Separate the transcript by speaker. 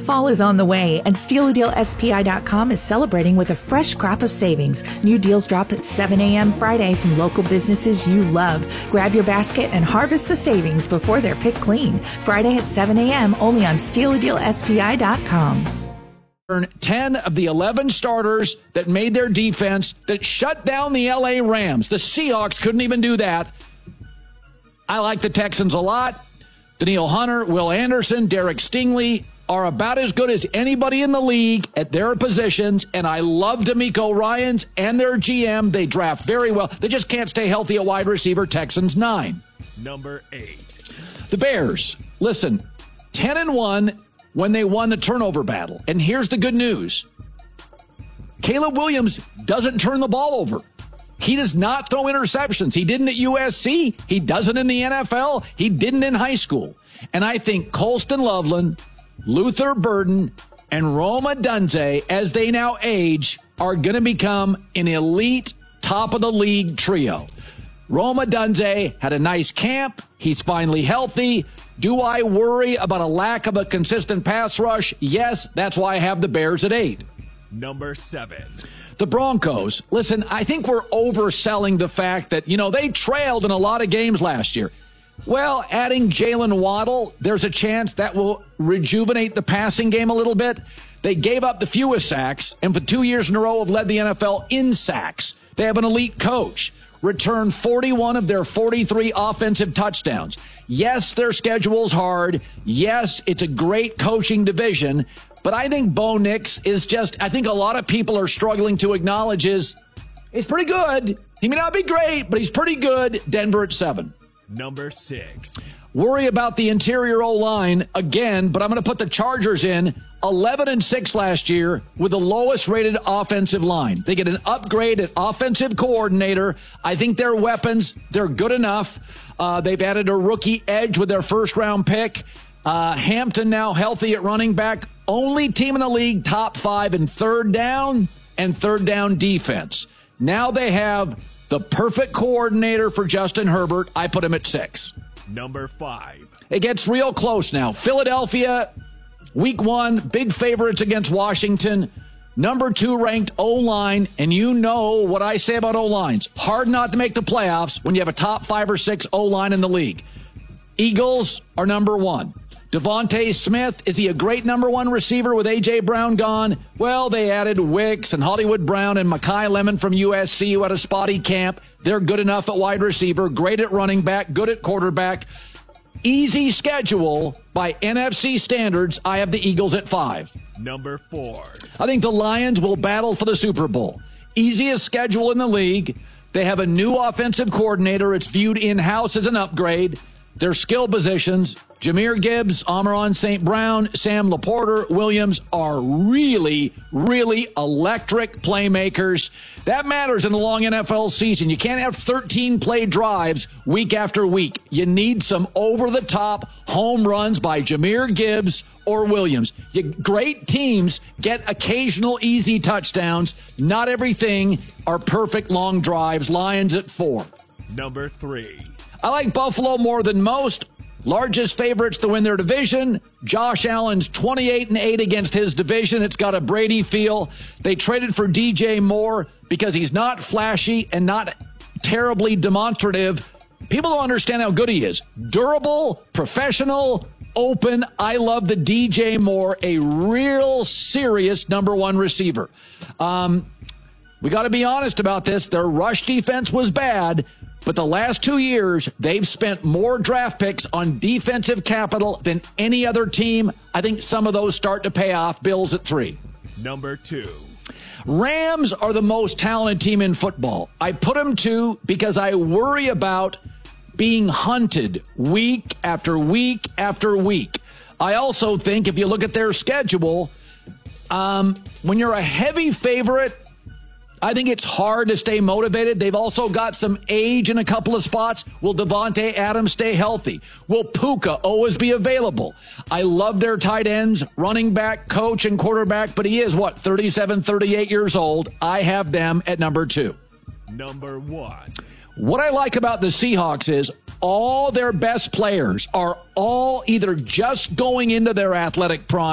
Speaker 1: Fall is on the way, and SteelADealSPI.com is celebrating with a fresh crop of savings. New deals drop at 7 a.m. Friday from local businesses you love. Grab your basket and harvest the savings before they're picked clean. Friday at 7 a.m. only on SteelADealSPI.com.
Speaker 2: 10 of the 11 starters that made their defense that shut down the L.A. Rams. The Seahawks couldn't even do that. I like the Texans a lot. Danielle Hunter, Will Anderson, Derek Stingley are about as good as anybody in the league at their positions, and I love D'Amico Ryans and their GM. They draft very well. They just can't stay healthy at wide receiver. Texans 9.
Speaker 3: Number 8.
Speaker 2: The Bears. Listen, 10-1 when they won the turnover battle. And here's the good news. Caleb Williams doesn't turn the ball over. He does not throw interceptions. He didn't at USC. He doesn't in the NFL. He didn't in high school. And I think Colston Loveland, Luther Burden, and Rome Odunze, as they now age, are going to become an elite top-of-the-league trio. Rome Odunze had a nice camp. He's finally healthy. Do I worry about a lack of a consistent pass rush? Yes, that's why I have the Bears at 8.
Speaker 3: Number 7.
Speaker 2: The Broncos. Listen, I think we're overselling the fact that, they trailed in a lot of games last year. Well, adding Jalen Waddle, there's a chance that will rejuvenate the passing game a little bit. They gave up the fewest sacks, and for 2 years in a row have led the NFL in sacks. They have an elite coach. Returned 41 of their 43 offensive touchdowns. Yes, their schedule's hard. Yes, it's a great coaching division. But I think Bo Nix is I think a lot of people are struggling to acknowledge he's pretty good. He may not be great, but he's pretty good. Denver at 7.
Speaker 3: Number 6.
Speaker 2: Worry about the interior O-line again, but I'm going to put the Chargers in 11-6 last year with the lowest rated offensive line. They get an upgrade at offensive coordinator. I think their weapons, they're good enough. They've added a rookie edge with their first round pick. Hampton now healthy at running back. Only team in the league top 5 in third down and third down defense. Now they have the perfect coordinator for Justin Herbert. I put him at 6.
Speaker 3: Number 5.
Speaker 2: It gets real close now. Philadelphia, week 1, big favorites against Washington. Number 2 ranked O-line, and you know what I say about O-lines. Hard not to make the playoffs when you have a top 5 or 6 O-line in the league. Eagles are number 1. Devontae Smith, is he a great number 1 receiver with A.J. Brown gone? Well, they added Wicks and Hollywood Brown and Mekhi Lemon from USC who had a spotty camp. They're good enough at wide receiver, great at running back, good at quarterback. Easy schedule by NFC standards. I have the Eagles at 5.
Speaker 3: Number 4.
Speaker 2: I think the Lions will battle for the Super Bowl. Easiest schedule in the league. They have a new offensive coordinator. It's viewed in-house as an upgrade. Their skill positions, Jahmyr Gibbs, Amon-Ra St. Brown, Sam Laporta, Williams are really, really electric playmakers. That matters in a long NFL season. You can't have 13-play drives week after week. You need some over-the-top home runs by Jahmyr Gibbs or Williams. Great teams get occasional easy touchdowns. Not everything are perfect long drives. Lions at 4.
Speaker 3: Number 3.
Speaker 2: I like Buffalo more than most. Largest favorites to win their division. Josh Allen's 28-8 against his division. It's got a Brady feel. They traded for DJ Moore because he's not flashy and not terribly demonstrative. People don't understand how good he is. Durable, professional, open. I love the DJ Moore, a real serious number 1 receiver. We got to be honest about this. Their rush defense was bad. But the last 2 years, they've spent more draft picks on defensive capital than any other team. I think some of those start to pay off. Bills at 3.
Speaker 3: Number 2.
Speaker 2: Rams are the most talented team in football. I put them 2 because I worry about being hunted week after week after week. I also think if you look at their schedule, when you're a heavy favorite, I think it's hard to stay motivated. They've also got some age in a couple of spots. Will Devontae Adams stay healthy? Will Puka always be available? I love their tight ends, running back, coach, and quarterback, but he is, 37, 38 years old. I have them at number 2.
Speaker 3: Number 1.
Speaker 2: What I like about the Seahawks is all their best players are all either just going into their athletic prime